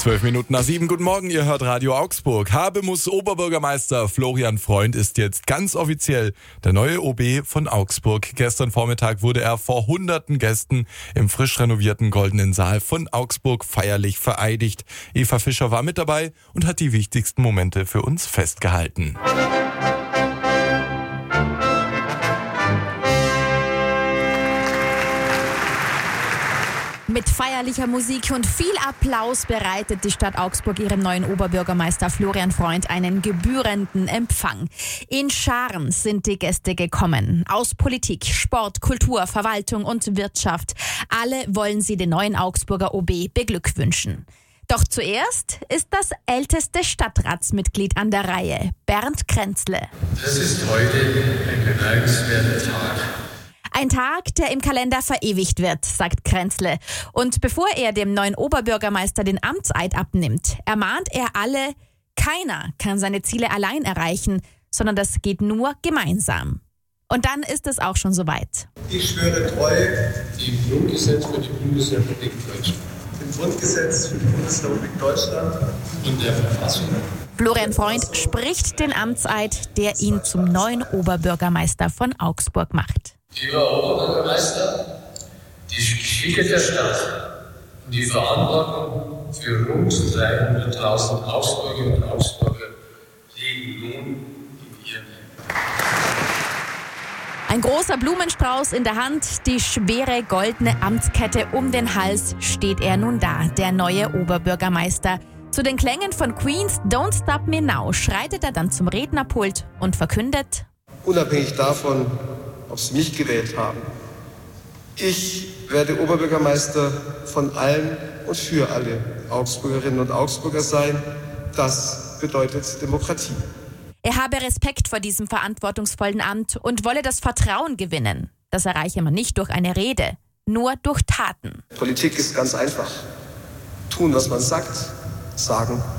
7:12. Guten Morgen, ihr hört Radio Augsburg. Habemus Oberbürgermeister Florian Freund ist jetzt ganz offiziell der neue OB von Augsburg. Gestern Vormittag wurde er vor hunderten Gästen im frisch renovierten Goldenen Saal von Augsburg feierlich vereidigt. Eva Fischer war mit dabei und hat die wichtigsten Momente für uns festgehalten. Mit feierlicher Musik und viel Applaus bereitet die Stadt Augsburg ihrem neuen Oberbürgermeister Florian Freund einen gebührenden Empfang. In Scharen sind die Gäste gekommen. Aus Politik, Sport, Kultur, Verwaltung und Wirtschaft. Alle wollen sie den neuen Augsburger OB beglückwünschen. Doch zuerst ist das älteste Stadtratsmitglied an der Reihe, Bernd Kränzle. Das ist heute ein bemerkenswerter Tag. Ein Tag, der im Kalender verewigt wird, sagt Kränzle. Und bevor er dem neuen Oberbürgermeister den Amtseid abnimmt, ermahnt er alle, keiner kann seine Ziele allein erreichen, sondern das geht nur gemeinsam. Und dann ist es auch schon soweit. Ich schwöre treu dem Grundgesetz für die Bundesrepublik Deutschland, dem Grundgesetz für die Bundesrepublik Deutschland und der Verfassung. Florian Freund spricht den Amtseid, der ihn zum neuen Oberbürgermeister von Augsburg macht. Lieber Oberbürgermeister, die Geschicke der Stadt und die Verantwortung für rund 300.000 Augsburger und Augsburger liegen nun in Ihren Händen. Ein großer Blumenstrauß in der Hand, die schwere goldene Amtskette um den Hals, steht er nun da, der neue Oberbürgermeister. Zu den Klängen von Queen's Don't Stop Me Now schreitet er dann zum Rednerpult und verkündet: Unabhängig davon, ob Sie mich gewählt haben. Ich werde Oberbürgermeister von allen und für alle Augsburgerinnen und Augsburger sein. Das bedeutet Demokratie. Er habe Respekt vor diesem verantwortungsvollen Amt und wolle das Vertrauen gewinnen. Das erreiche man nicht durch eine Rede, nur durch Taten. Politik ist ganz einfach. Tun, was man sagt, sagen,